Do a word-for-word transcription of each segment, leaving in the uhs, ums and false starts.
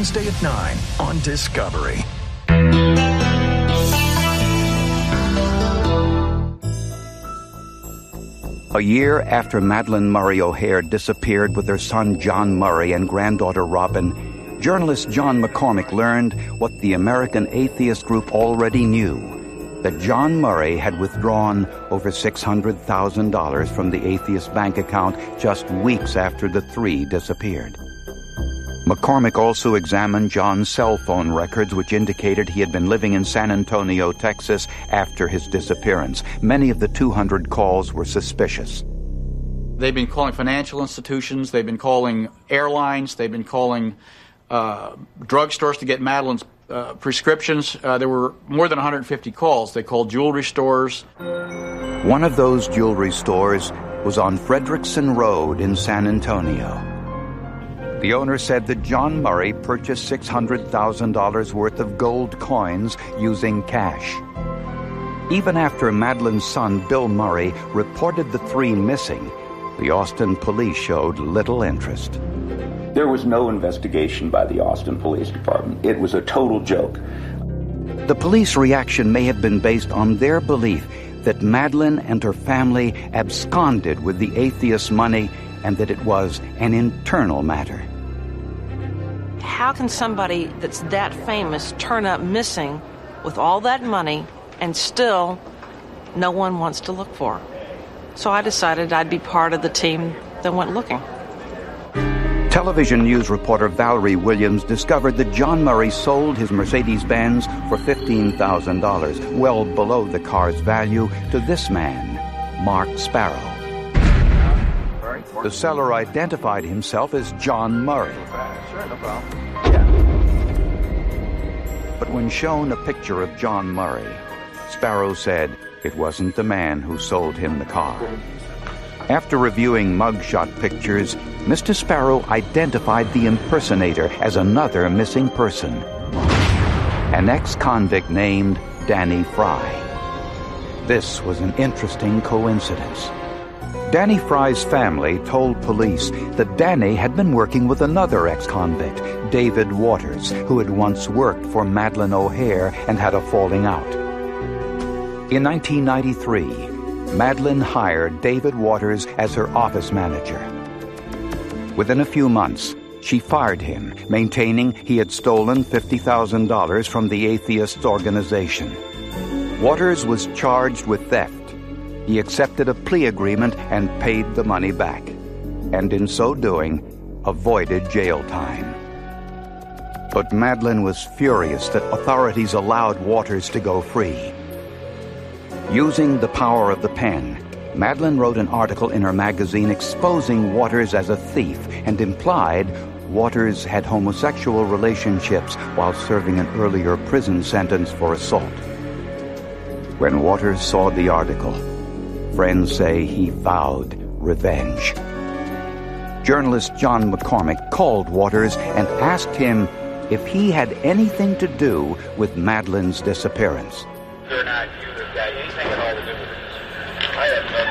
Wednesday at nine on Discovery. A year after Madeleine Murray O'Hair disappeared with her son John Murray and granddaughter Robin, journalist John McCormick learned what the American Atheist Group already knew, that John Murray had withdrawn over six hundred thousand dollars from the Atheist bank account just weeks after the three disappeared. McCormick also examined John's cell phone records, which indicated he had been living in San Antonio, Texas, after his disappearance. Many of the two hundred calls were suspicious. They've been calling financial institutions, they've been calling airlines, they've been calling uh, drugstores to get Madeleine's uh, prescriptions. Uh, there were more than one hundred fifty calls. They called jewelry stores. One of those jewelry stores was on Frederickson Road in San Antonio. The owner said that John Murray purchased six hundred thousand dollars worth of gold coins using cash. Even after Madeleine's son, Bill Murray, reported the three missing, the Austin police showed little interest. There was no investigation by the Austin Police Department. It was a total joke. The police reaction may have been based on their belief that Madeleine and her family absconded with the atheist's money and that it was an internal matter. How can somebody that's that famous turn up missing with all that money and still no one wants to look for her? So I decided I'd be part of the team that went looking. Television news reporter Valerie Williams discovered that John Murray sold his Mercedes-Benz for fifteen thousand dollars, well below the car's value, to this man, Mark Sparrow. The seller identified himself as John Murray. Sure, no problem. But when shown a picture of John Murray, Sparrow said it wasn't the man who sold him the car. After reviewing mugshot pictures, Mister Sparrow identified the impersonator as another missing person, an ex-convict named Danny Fry. This was an interesting coincidence. Danny Fry's family told police that Danny had been working with another ex-convict, David Waters, who had once worked for Madeleine O'Hair and had a falling out. In nineteen ninety-three, Madeleine hired David Waters as her office manager. Within a few months, she fired him, maintaining he had stolen fifty thousand dollars from the atheist organization. Waters was charged with theft. He accepted a plea agreement and paid the money back, and in so doing, avoided jail time. But Madeleine was furious that authorities allowed Waters to go free. Using the power of the pen, Madeleine wrote an article in her magazine exposing Waters as a thief and implied Waters had homosexual relationships while serving an earlier prison sentence for assault. When Waters saw the article, friends say he vowed revenge. Journalist John McCormick called Waters and asked him if he had anything to do with Madeleine's disappearance. You're not you have got anything at all to do with this. I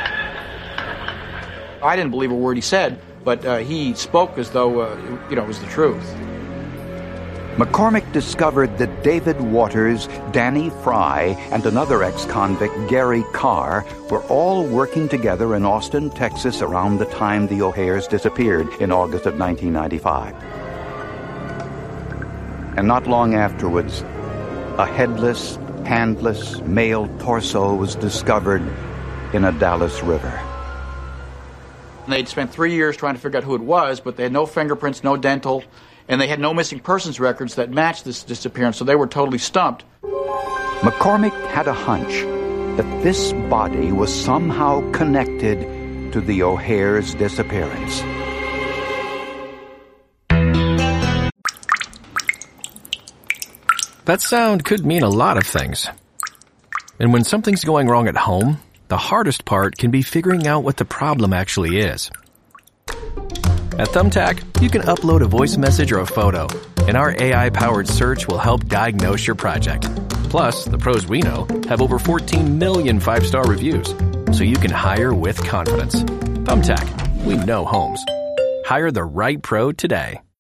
have nothing. I didn't believe a word he said, but uh, he spoke as though uh, you know it was the truth. McCormick discovered that David Waters, Danny Fry, and another ex-convict, Gary Carr, were all working together in Austin, Texas around the time the O'Hairs disappeared in August of nineteen ninety-five. And not long afterwards, a headless, handless male torso was discovered in a Dallas river. They'd spent three years trying to figure out who it was, but they had no fingerprints, no dental, and they had no missing persons records that matched this disappearance, so they were totally stumped. McCormick had a hunch that this body was somehow connected to the O'Hair's disappearance. That sound could mean a lot of things. And when something's going wrong at home, the hardest part can be figuring out what the problem actually is. At Thumbtack, you can upload a voice message or a photo, and our A I-powered search will help diagnose your project. Plus, the pros we know have over fourteen million five-star reviews, so you can hire with confidence. Thumbtack, we know homes. Hire the right pro today.